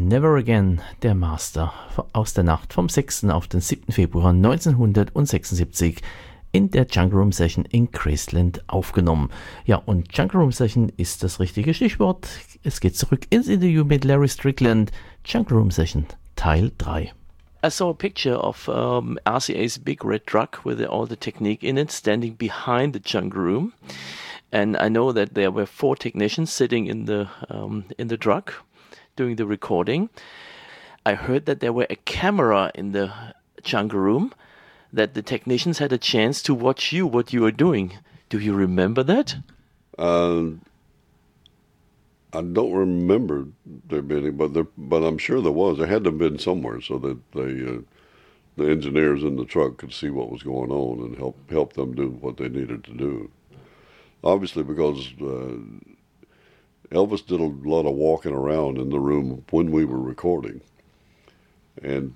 Never Again, der Master aus der Nacht vom 6. auf den 7. Februar 1976 in der Jungle Room Session in Graceland aufgenommen. Ja, und Jungle Room Session ist das richtige Stichwort. Es geht zurück ins Interview mit Larry Strickland, Jungle Room Session Teil 3. I saw a picture of RCA's big red truck with all the technique in it standing behind the Jungle Room. And I know that there were 4 technicians sitting in the truck doing the recording. I heard that there were a camera in the Jungle Room, that the technicians had a chance to watch you, what you were doing. Do you remember that? I don't remember there being, but I'm sure there was. There had to have been somewhere so that the engineers in the truck could see what was going on and help them do what they needed to do. Obviously, because Elvis did a lot of walking around in the room when we were recording. And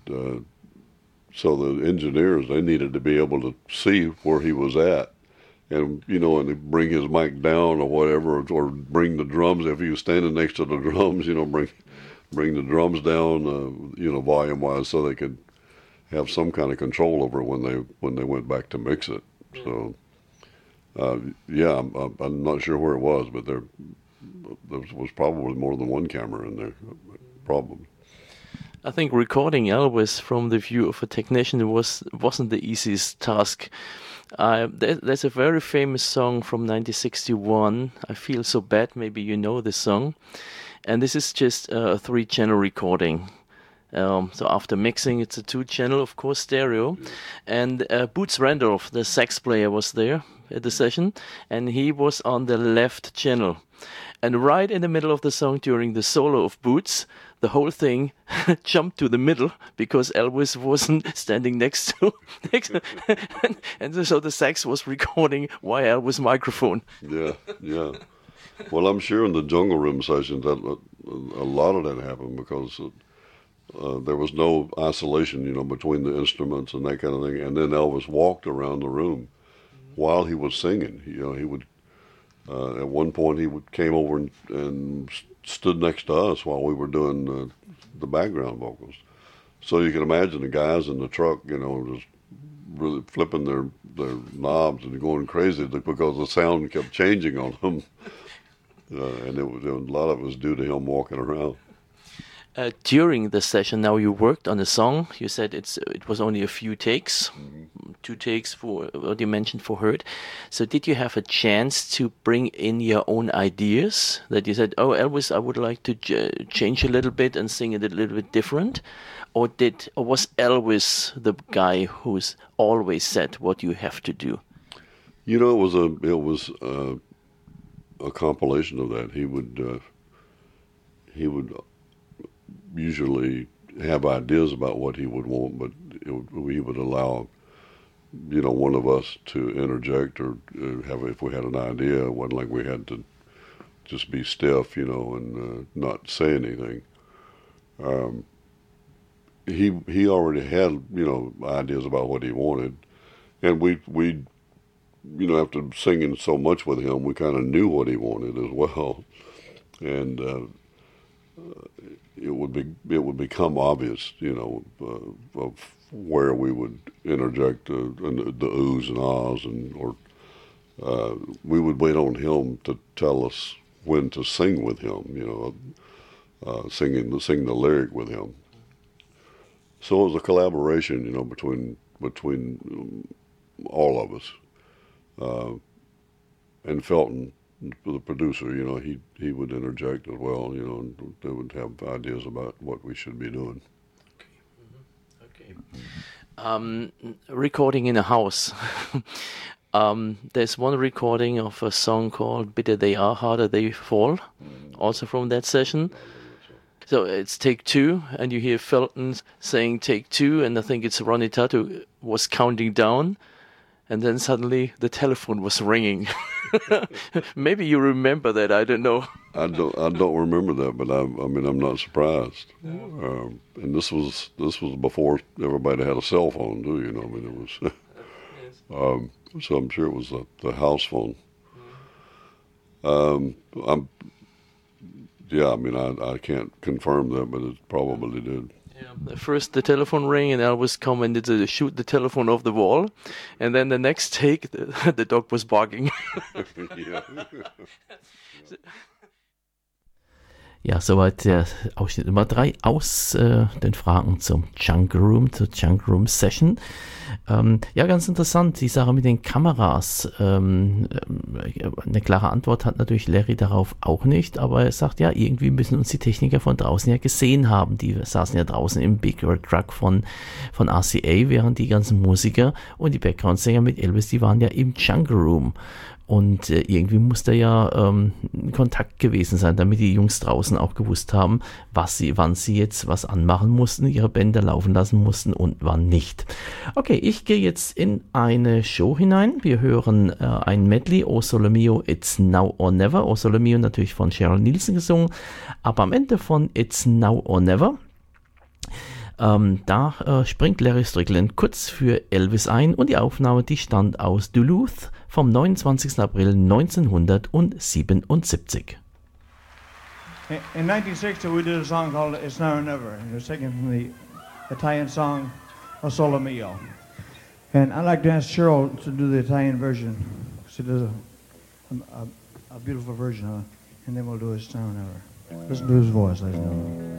so the engineers, they needed to be able to see where he was at. And, and bring his mic down or whatever, or bring the drums. If he was standing next to the drums, bring the drums down, volume-wise so they could have some kind of control over it when they went back to mix it. So, I'm not sure where it was, but there was probably more than one camera in there, probably. I think recording Elvis from the view of a technician wasn't the easiest task. There's a very famous song from 1961, I Feel So Bad, maybe you know this song. And this is just a 3-channel recording. So after mixing, it's a 2-channel, of course, stereo. And Boots Randolph, the sax player, was there at the session, and he was on the left channel. And right in the middle of the song, during the solo of Boots, the whole thing jumped to the middle because Elvis wasn't standing next to, and so the sax was recording via Elvis' microphone. Yeah. Well, I'm sure in the Jungle Room sessions that a lot of that happened because there was no isolation, between the instruments and that kind of thing. And then Elvis walked around the room while he was singing. He would. At one point, came over and stood next to us while we were doing the background vocals. So you can imagine the guys in the truck, just really flipping their knobs and going crazy because the sound kept changing on them. And a lot of it was due to him walking around. During the session, now you worked on a song. You said it was only a few takes, 2 takes for what you mentioned for Hurt. So did you have a chance to bring in your own ideas? That you said, "Oh, Elvis, I would like to change a little bit and sing it a little bit different," or was Elvis the guy who's always said what you have to do? It was a compilation of that. He would usually have ideas about what he would want, but he would allow, one of us to interject or if we had an idea. It wasn't like we had to just be stiff, and not say anything. He already had, ideas about what he wanted, and we after singing so much with him, we kind of knew what he wanted as well, and it would become obvious, of where we would interject the oohs and ahs, or we would wait on him to tell us when to sing with him, sing the lyric with him. So it was a collaboration, between all of us, and Felton, the producer, he would interject as well, and they would have ideas about what we should be doing. Okay. Recording in a house. There's one recording of a song called Bitter They Are, Harder They Fall, also from that session. So it's take 2, and you hear Felton saying take 2, and I think it's Ronnie Tutt who was counting down. And then suddenly the telephone was ringing. Maybe you remember that. I don't know. I don't remember that, but I'm not surprised. And this was before everybody had a cell phone, too. It was. So I'm sure it was the house phone. Yeah, I mean, I can't confirm that, but it probably did. Yeah. First, the telephone rang, and Elvis commented to shoot the telephone off the wall, and then the next take, the dog was barking. Yeah. Ja, soweit der Ausschnitt Nummer 3 aus den Fragen zum Jungle Room, zur Jungle Room Session. Ja, ganz interessant, die Sache mit den Kameras. Eine klare Antwort hat natürlich Larry darauf auch nicht, aber er sagt, ja, irgendwie müssen uns die Techniker von draußen ja gesehen haben. Die saßen ja draußen im Big Red Truck von RCA, während die ganzen Musiker und die Background-Sänger mit Elvis, die waren ja im Jungle Room. Und irgendwie muss da ja Kontakt gewesen sein, damit die Jungs draußen auch gewusst haben, wann sie jetzt was anmachen mussten, ihre Bänder laufen lassen mussten und wann nicht. Okay, ich gehe jetzt in eine Show hinein. Wir hören ein Medley, O Sole Mio, It's Now or Never. O Sole Mio natürlich von Cheryl Nielsen gesungen, aber am Ende von It's Now or Never. Da springt Larry Strickland kurz für Elvis ein und die Aufnahme, die stammt aus Duluth vom 29. April 1977. In 1960 we did a song called It's Now or Never. It was taken from the Italian song O Sole Mio. And I'd like to ask Cheryl to do the Italian version. She does a beautiful version of it. And then we'll do It's Now or Never. Listen to his voice, ladies and gentlemen.